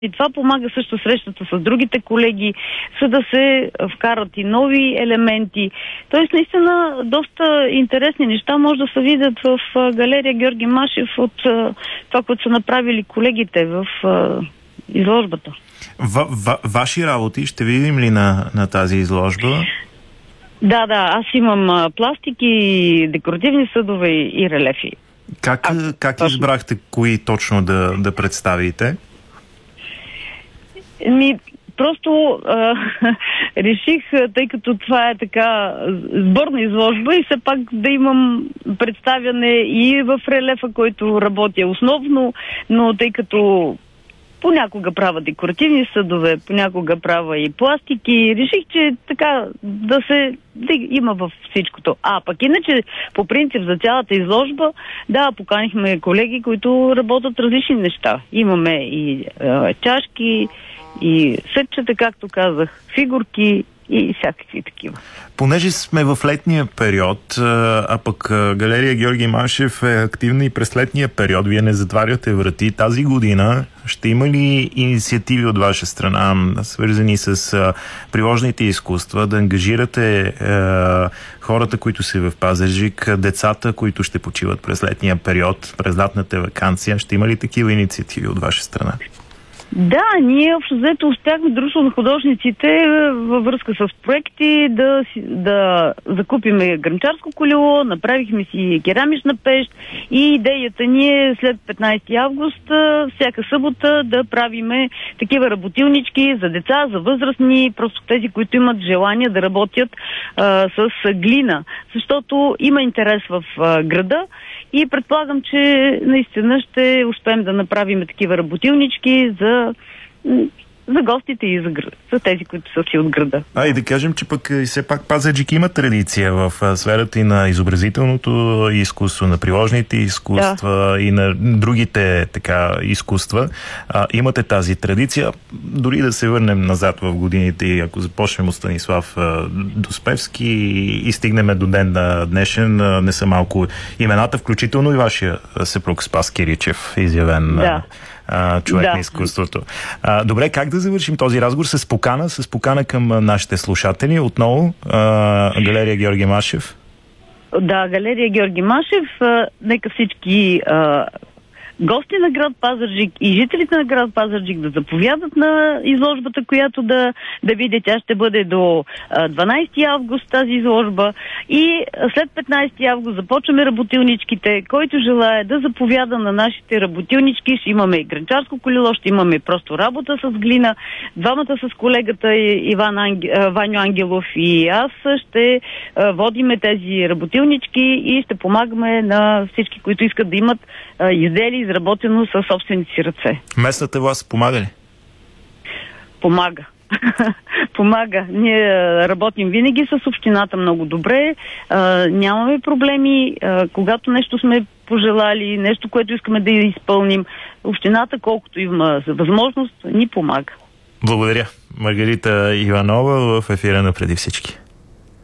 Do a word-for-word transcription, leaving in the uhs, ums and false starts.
И това помага също срещата с другите колеги, за да се вкарат и нови елементи. Тоест, наистина, доста интересни неща може да се видят в галерия Георги Машев от това, което са направили колегите в изложбата. В, в, ваши работи ще видим ли на, на тази изложба? Да, да, аз имам пластики, декоративни съдове и релефи. Как, а, как точно избрахте кои точно да, да представите? Ми, просто а, реших, тъй като това е така сборна изложба и все пак да имам представяне и в релефа, който работя основно, но тъй като понякога правя декоративни съдове, понякога правя и пластики. Реших, че така да се да има във всичкото. А пък иначе, по принцип, за цялата изложба, да, поканихме колеги, които работят различни неща. Имаме и е, чашки, и сетчета, както казах, фигурки и всякакви такива. Понеже сме в летния период, а пък галерия Георги Машев е активна и през летния период, вие не затваряте врати. Тази година ще има ли инициативи от ваша страна, свързани с приложните изкуства, да ангажирате е, хората, които са в Пазарджик, децата, които ще почиват през летния период, през лятната ваканция? Ще има ли такива инициативи от ваша страна? Да, ние общо взето успяхме дружество на художниците във връзка с проекти да, да закупиме гранчарско колело, направихме си керамична пещ и идеята ни е след петнайсети август всяка събота да правиме такива работилнички за деца, за възрастни, просто тези, които имат желание да работят а, с глина, защото има интерес в а, града. И предполагам, че наистина ще успеем да направим такива работилнички за, за гостите и за, за тези, които са си от града. А и да кажем, че пък все пак Пазарджик има традиция в сферата и на изобразителното изкуство, на приложните изкуства, да, и на другите така изкуства. А, имате тази традиция. Дори да се върнем назад в годините и ако започнем от Станислав Доспевски и стигнем до ден на днешен, не са малко имената, включително и вашия съпруг Спас Киричев, изявен да. човек да. на изкуството. А, добре, как да завършим този разговор с покана, с покана към нашите слушатели? Отново, а, галерия Георги Машев. Да, галерия Георги Машев. А, нека всички а, гости на град Пазарджик и жителите на град Пазарджик да заповядат на изложбата, която да, да видят. Тя ще бъде до дванайсети август тази изложба и след петнайсети август започваме работилничките. Който желае да заповяда на нашите работилнички, ще имаме и гранчарско колело, ще имаме просто работа с глина. Двамата с колегата Иван Анг... Ваньо Ангелов и аз ще водиме тези работилнички и ще помагаме на всички, които искат да имат изделия, изработено със собствените си ръце. Местната власт помага ли? Помага. Помага. Ние работим винаги с общината много добре. А, нямаме проблеми. А, когато нещо сме пожелали, нещо, което искаме да изпълним, общината, колкото има възможност, ни помага. Благодаря. Маргарита Иванова в ефира на Преди всички.